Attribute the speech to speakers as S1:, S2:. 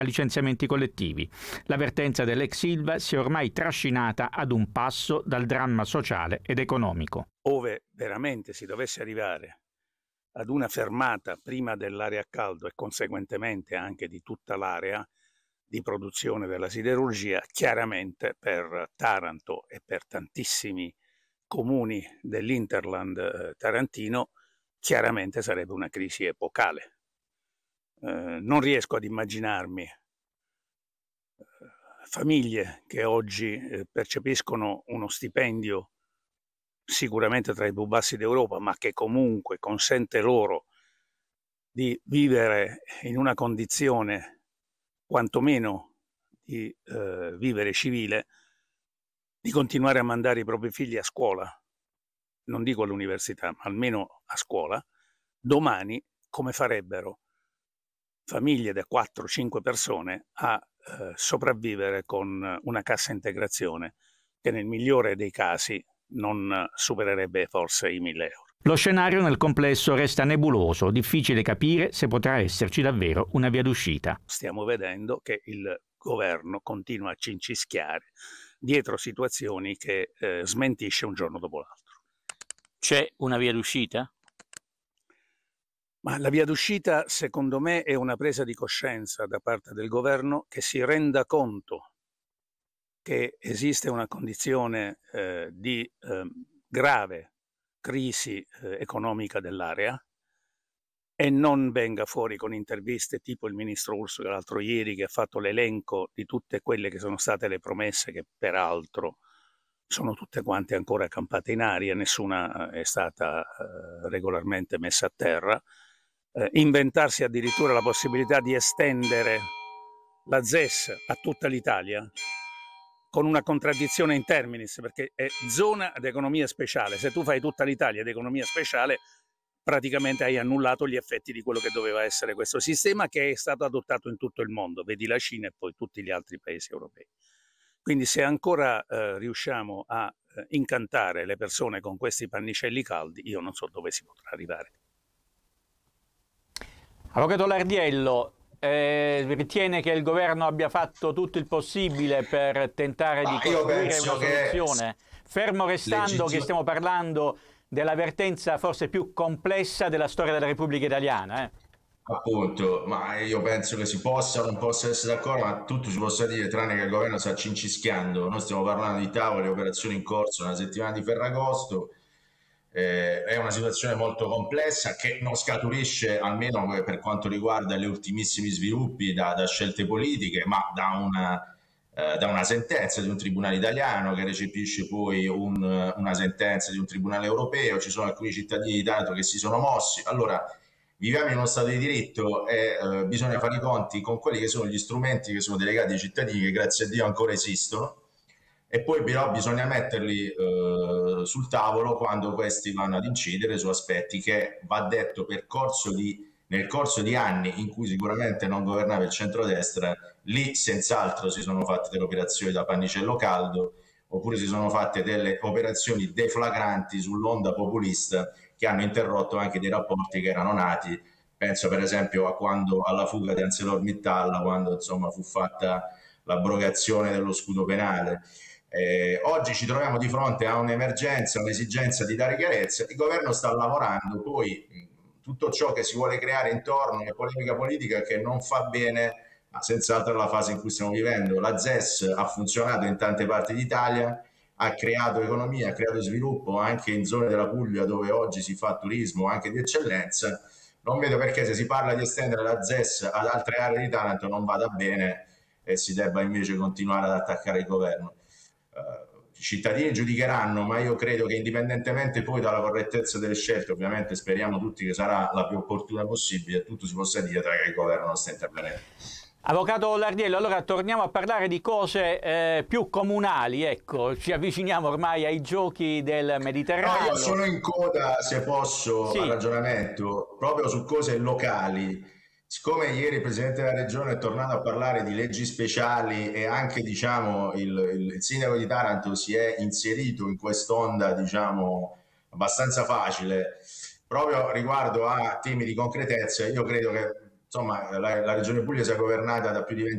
S1: licenziamenti collettivi. La vertenza dell'ex Ilva si è ormai trascinata ad un passo dal dramma sociale ed economico.
S2: Ove veramente si dovesse arrivare ad una fermata prima dell'area a caldo e conseguentemente anche di tutta l'area di produzione della siderurgia, chiaramente per Taranto e per tantissimi comuni dell'Interland tarantino, chiaramente sarebbe una crisi epocale. Non riesco ad immaginarmi famiglie che oggi percepiscono uno stipendio sicuramente tra i più bassi d'Europa, ma che comunque consente loro di vivere in una condizione quantomeno di vivere civile, di continuare a mandare i propri figli a scuola, non dico all'università, ma almeno a scuola, domani come farebbero famiglie da 4-5 persone a sopravvivere con una cassa integrazione che nel migliore dei casi non supererebbe forse i 1.000 euro.
S1: Lo scenario nel complesso resta nebuloso, difficile capire se potrà esserci davvero una via d'uscita.
S2: Stiamo vedendo che il governo continua a cincischiare dietro situazioni che smentisce un giorno dopo l'altro.
S3: C'è una via d'uscita?
S2: Ma la via d'uscita, secondo me, è una presa di coscienza da parte del governo che si renda conto che esiste una condizione di grave crisi economica dell'area e non venga fuori con interviste tipo il ministro Urso l'altro ieri, che ha fatto l'elenco di tutte quelle che sono state le promesse, che peraltro sono tutte quante ancora campate in aria, nessuna è stata regolarmente messa a terra. Inventarsi addirittura la possibilità di estendere la ZES a tutta l'Italia, con una contraddizione in terminis, perché è zona ad economia speciale. Se tu fai tutta l'Italia ad economia speciale, praticamente hai annullato gli effetti di quello che doveva essere questo sistema, che è stato adottato in tutto il mondo, vedi la Cina e poi tutti gli altri paesi europei. Quindi se ancora riusciamo a incantare le persone con questi pannicelli caldi, io non so dove si potrà arrivare.
S1: Avvocato Lardiello, ritiene che il governo abbia fatto tutto il possibile per tentare di costruire una soluzione, fermo restando che stiamo parlando della vertenza forse più complessa della storia della Repubblica Italiana?
S4: Appunto, ma io penso che si possa o non possa essere d'accordo, ma tutto si possa dire tranne che il governo sta cincischiando. Noi stiamo parlando di tavole, operazioni in corso, una settimana di Ferragosto. È una situazione molto complessa che non scaturisce, almeno per quanto riguarda gli ultimissimi sviluppi, da scelte politiche, ma da una sentenza di un tribunale italiano che recepisce poi una sentenza di un tribunale europeo. Ci sono alcuni cittadini di Taranto che si sono mossi. Allora, viviamo in uno Stato di diritto e bisogna fare i conti con quelli che sono gli strumenti che sono delegati ai cittadini, che grazie a Dio ancora esistono, e poi però bisogna metterli sul tavolo quando questi vanno ad incidere su aspetti che, va detto, nel corso di anni in cui sicuramente non governava il centrodestra, lì senz'altro si sono fatte delle operazioni da pannicello caldo, oppure si sono fatte delle operazioni deflagranti sull'onda populista che hanno interrotto anche dei rapporti che erano nati. Penso per esempio alla fuga di ArcelorMittal, quando insomma fu fatta l'abrogazione dello scudo penale. Oggi ci troviamo di fronte a un'emergenza, un'esigenza di dare chiarezza. Il governo sta lavorando, poi tutto ciò che si vuole creare intorno alla polemica politica che non fa bene, ma senz'altro è la fase in cui stiamo vivendo. La ZES ha funzionato in tante parti d'Italia, ha creato economia, ha creato sviluppo anche in zone della Puglia dove oggi si fa turismo anche di eccellenza. Non vedo perché, se si parla di estendere la ZES ad altre aree di Taranto, non vada bene e si debba invece continuare ad attaccare il governo. I cittadini giudicheranno, ma io credo che indipendentemente poi dalla correttezza delle scelte, ovviamente speriamo tutti che sarà la più opportuna possibile, tutto si possa dire tra che il governo non sta intervenendo.
S1: Avvocato Lardiello, allora torniamo a parlare di cose più comunali, ecco, ci avviciniamo ormai ai giochi del Mediterraneo.
S4: No, io sono in coda, se posso, al ragionamento, proprio su cose locali. Siccome ieri il Presidente della Regione è tornato a parlare di leggi speciali e anche, diciamo, il Sindaco di Taranto si è inserito in quest'onda, diciamo, abbastanza facile, proprio riguardo a temi di concretezza, io credo che insomma la Regione Puglia sia governata da più di 20